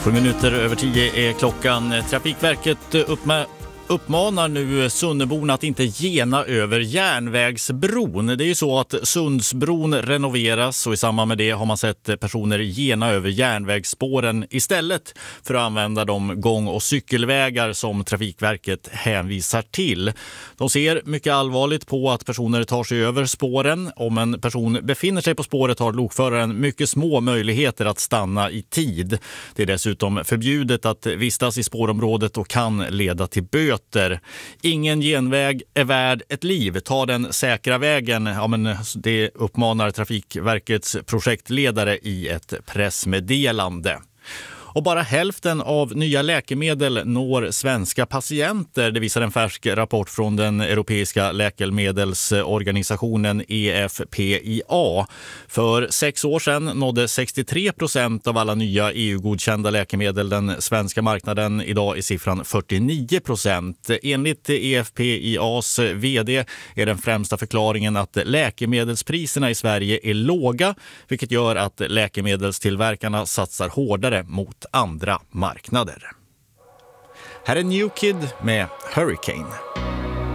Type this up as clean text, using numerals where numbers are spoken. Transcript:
7:07 är klockan. Trafikverket uppmanar nu Sunneborna att inte gena över järnvägsbron. Det är ju så att Sundsbron renoveras och i samband med det har man sett personer gena över järnvägsspåren istället för att använda de gång- och cykelvägar som Trafikverket hänvisar till. De ser mycket allvarligt på att personer tar sig över spåren. Om en person befinner sig på spåret har lokföraren mycket små möjligheter att stanna i tid. Det är dessutom förbjudet att vistas i spårområdet och kan leda till böter. Ingen genväg är värd ett liv. Ta den säkra vägen. Ja, men det uppmanar Trafikverkets projektledare i ett pressmeddelande. Och bara hälften av nya läkemedel når svenska patienter. Det visar en färsk rapport från den europeiska läkemedelsorganisationen EFPIA. För 6 år sedan nådde 63% av alla nya EU-godkända läkemedel den svenska marknaden. Idag är siffran 49%. Enligt EFPIAs vd är den främsta förklaringen att läkemedelspriserna i Sverige är låga, vilket gör att läkemedelstillverkarna satsar hårdare mot andra marknader. Här är New Kid med Hurricane.